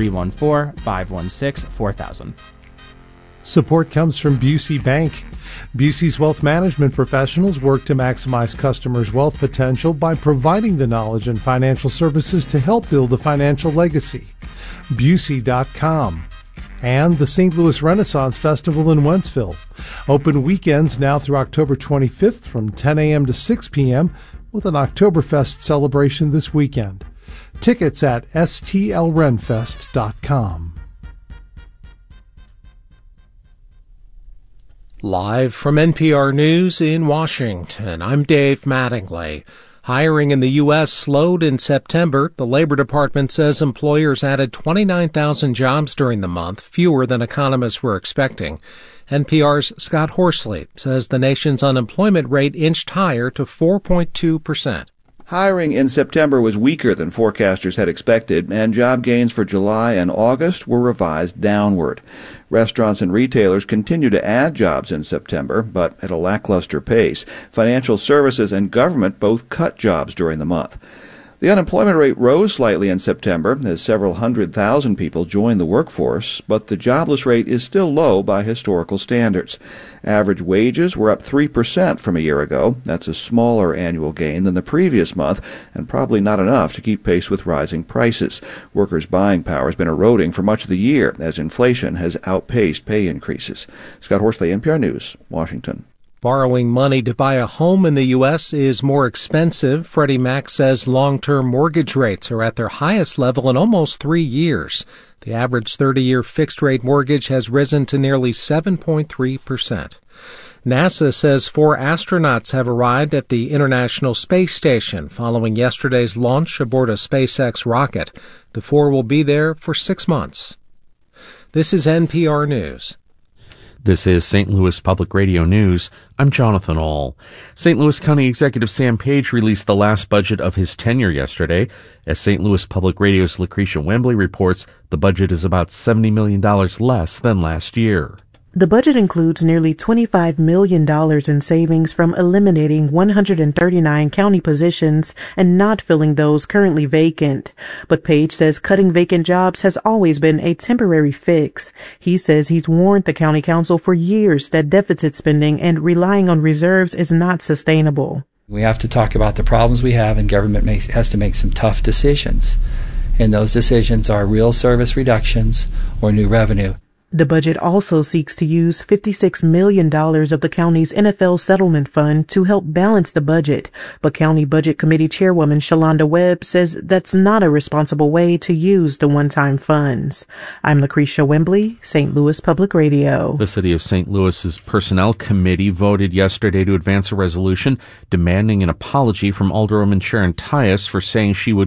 314-516-4000. Support comes from Busey Bank. Busey's wealth management professionals work to maximize customers' wealth potential by providing the knowledge and financial services to help build a financial legacy. Busey.com. And the St. Louis Renaissance Festival in Wentzville. Open weekends now through October 25th from 10 a.m. to 6 p.m. with an Oktoberfest celebration this weekend. Tickets at stlrenfest.com. Live from NPR News in Washington, I'm Dave Mattingly. Hiring in the U.S. slowed in September. The Labor Department says employers added 29,000 jobs during the month, fewer than economists were expecting. NPR's Scott Horsley says the nation's unemployment rate inched higher to 4.2%. Hiring in September was weaker than forecasters had expected, and job gains for July and August were revised downward. Restaurants and retailers continue to add jobs in September, but at a lackluster pace. Financial services and government both cut jobs during the month. The unemployment rate rose slightly in September as several 100,000 people joined the workforce, but the jobless rate is still low by historical standards. Average wages were up 3% from a year ago. That's a smaller annual gain than the previous month, and probably not enough to keep pace with rising prices. Workers' buying power has been eroding for much of the year as inflation has outpaced pay increases. Scott Horsley, NPR News, Washington. Borrowing money to buy a home in the U.S. is more expensive. Freddie Mac says long-term mortgage rates are at their highest level in almost 3 years. The average 30-year fixed-rate mortgage has risen to nearly 7.3%. NASA says 4 astronauts have arrived at the International Space Station following yesterday's launch aboard a SpaceX rocket. The 4 will be there for 6 months. This is NPR News. This is St. Louis Public Radio News. I'm Jonathan Ahl. St. Louis County Executive Sam Page released the last budget of his tenure yesterday. As St. Louis Public Radio's Lucretia Wembley reports, the budget is about $70 million less than last year. The budget includes nearly $25 million in savings from eliminating 139 county positions and not filling those currently vacant. But Page says cutting vacant jobs has always been a temporary fix. He says he's warned the county council for years that deficit spending and relying on reserves is not sustainable. We have to talk about the problems we have, and government has to make some tough decisions. And those decisions are real service reductions or new revenue. The budget also seeks to use $56 million of the county's NFL settlement fund to help balance the budget. But County Budget Committee Chairwoman Shalonda Webb says that's not a responsible way to use the one-time funds. I'm Lucretia Wembley, St. Louis Public Radio. The City of St. Louis's Personnel Committee voted yesterday to advance a resolution demanding an apology from Alderwoman Sharon Tyus for saying she would